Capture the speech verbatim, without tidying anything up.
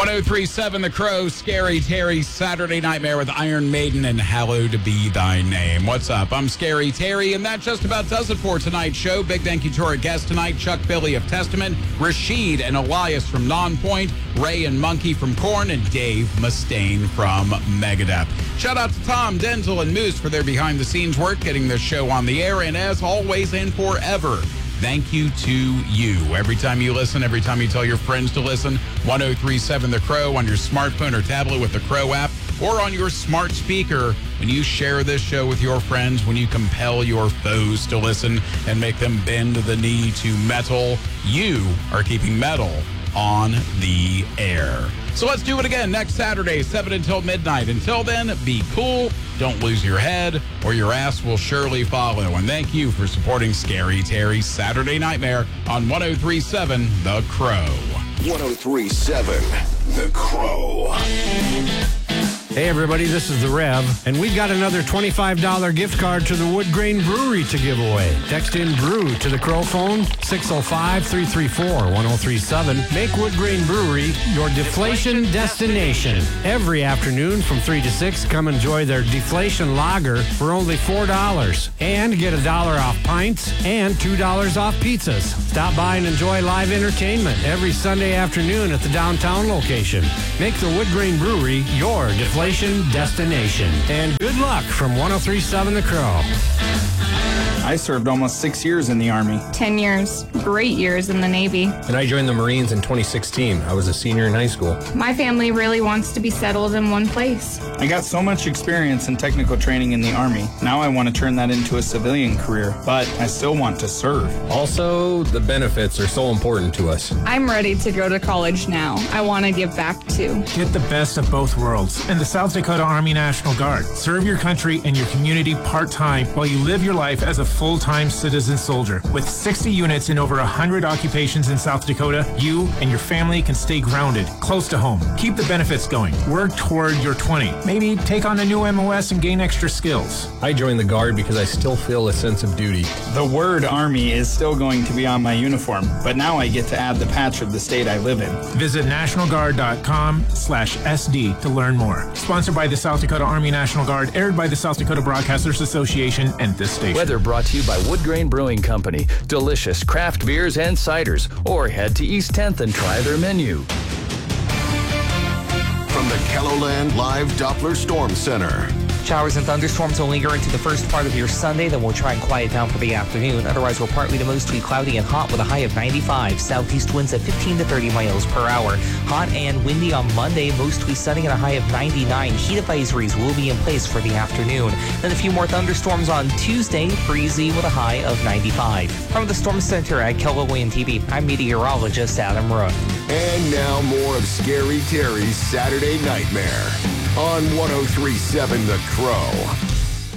one oh three point seven The Crow, Scary Terry, Saturday Nightmare with Iron Maiden and Hallowed Be Thy Name. What's up? I'm Scary Terry, and that just about does it for tonight's show. Big thank you to our guests tonight, Chuck Billy of Testament, Rashid and Elias from Nonpoint, Ray and Monkey from Korn, and Dave Mustaine from Megadeth. Shout out to Tom, Denzel, and Moose for their behind-the-scenes work getting this show on the air, and as always and forever, thank you to you. Every time you listen, every time you tell your friends to listen, one oh three point seven The Crow on your smartphone or tablet with the Crow app, or on your smart speaker when you share this show with your friends, when you compel your foes to listen and make them bend the knee to metal, you are keeping metal on the air. So let's do it again next Saturday, seven until midnight. Until then, be cool, don't lose your head, or your ass will surely follow. And thank you for supporting Scary Terry's Saturday Nightmare on one oh three point seven The Crow. one oh three point seven The Crow. Hey everybody, this is The Rev, and we've got another twenty-five dollars gift card to the Wood Grain Brewery to give away. Text in BREW to the Crow phone, six oh five, three three four, one oh three seven. Make Wood Grain Brewery your deflation destination. Every afternoon from three to six, come enjoy their deflation lager for only four dollars. And get a dollar off pints and two dollars off pizzas. Stop by and enjoy live entertainment every Sunday afternoon at the downtown location. Make the Wood Grain Brewery your deflation destination. And good luck from one oh three point seven The Crow. I served almost six years in the Army. Ten years. Great years in the Navy. And I joined the Marines in twenty sixteen. I was a senior in high school. My family really wants to be settled in one place. I got so much experience and technical training in the Army. Now I want to turn that into a civilian career, but I still want to serve. Also, the benefits are so important to us. I'm ready to go to college now. I want to give back too. Get the best of both worlds in the South Dakota Army National Guard. Serve your country and your community part-time while you live your life as a full-time citizen soldier. With sixty units in over one hundred occupations in South Dakota, you and your family can stay grounded, close to home. Keep the benefits going. Work toward your twenty. Maybe take on a new M O S and gain extra skills. I joined the Guard because I still feel a sense of duty. The word Army is still going to be on my uniform, but now I get to add the patch of the state I live in. Visit national guard dot com slash S D to learn more. Sponsored by the South Dakota Army National Guard, aired by the South Dakota Broadcasters Association and this station. Weather brought to you by Wood Grain Brewing Company. Delicious craft beers and ciders. Or head to East tenth and try their menu. From the Kelloland Live Doppler Storm Center. Showers and thunderstorms will linger into the first part of your Sunday, then we'll try and quiet down for the afternoon. Otherwise, we'll partly to mostly cloudy and hot with a high of ninety-five. Southeast winds at fifteen to thirty miles per hour. Hot and windy on Monday, mostly sunny and a high of ninety-nine. Heat advisories will be in place for the afternoon. Then a few more thunderstorms on Tuesday, breezy with a high of ninety-five. From the Storm Center at Kello William T V, I'm meteorologist Adam Rook. And now more of Scary Terry's Saturday Nightmare on one oh three point seven The Crow.